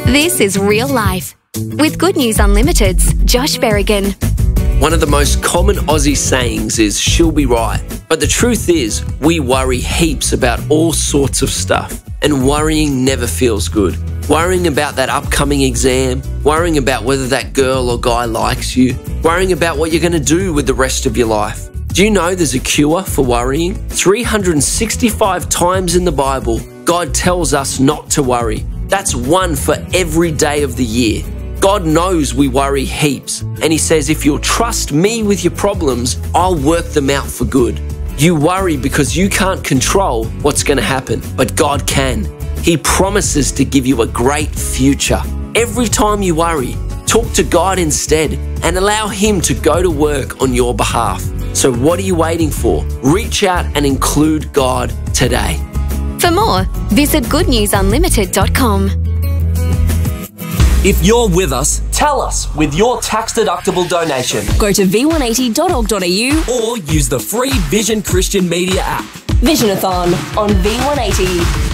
This is Real Life with Good News Unlimited's Josh Berrigan. One of the most common Aussie sayings is, she'll be right. But the truth is, we worry heaps about all sorts of stuff. And worrying never feels good. Worrying about that upcoming exam, worrying about whether that girl or guy likes you, worrying about what you're going to do with the rest of your life. Do you know there's a cure for worrying? 365 times in the Bible, God tells us not to worry. That's one for every day of the year. God knows we worry heaps, and He says, if you'll trust me with your problems, I'll work them out for good. You worry because you can't control what's going to happen, but God can. He promises to give you a great future. Every time you worry, talk to God instead and allow Him to go to work on your behalf. So what are you waiting for? Reach out and include God today. For more, visit goodnewsunlimited.com. If you're with us, tell us with your tax-deductible donation. Go to v180.org.au Or use the free Vision Christian Media app. Visionathon on V180.